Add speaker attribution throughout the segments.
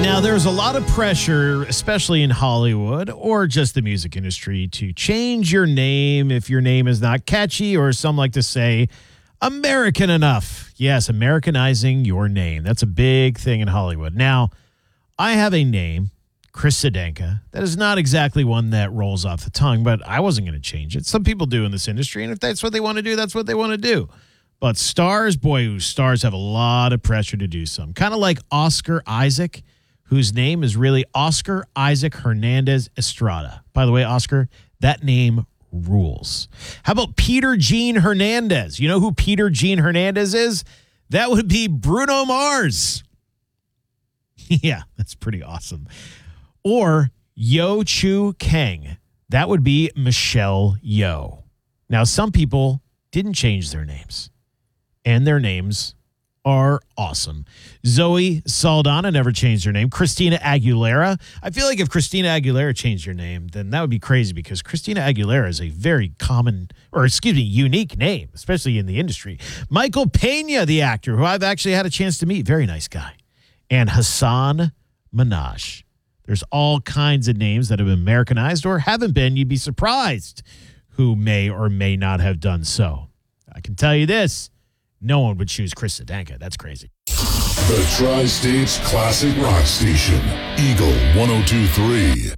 Speaker 1: Now, there's a lot of pressure, especially in Hollywood or just the music industry, to change your name if your name is not catchy, or some like to say American enough. Yes, Americanizing your name. That's a big thing in Hollywood. Now, I have a name, Chris Sedenka, that is not exactly one that rolls off the tongue, but I wasn't going to change it. Some people do in this industry, and if that's what they want to do, that's what they want to do. But stars have a lot of pressure to do some. Kind of like Oscar Isaac, whose name is really Oscar Isaac Hernandez Estrada. By the way, Oscar, that name rules. How about Peter Gene Hernandez? You know who Peter Gene Hernandez is? That would be Bruno Mars. Yeah, that's pretty awesome. Or Yo Chu Kang. That would be Michelle Yeoh. Now, some people didn't change their names, and their names are awesome. Zoe Saldana never changed her name. Christina Aguilera. I feel like if Christina Aguilera changed her name, then that would be crazy, because Christina Aguilera is a very unique name, especially in the industry. Michael Pena, the actor, who I've actually had a chance to meet. Very nice guy. And Hassan Minaj. There's all kinds of names that have been Americanized or haven't been. You'd be surprised who may or may not have done so. I can tell you this. No one would choose Chris Sedenka. That's crazy.
Speaker 2: The Tri-States Classic Rock Station, Eagle 102.3.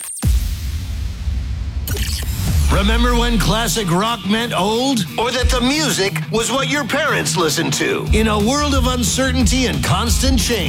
Speaker 3: Remember when classic rock meant old? Or that the music was what your parents listened to? In a world of uncertainty and constant change,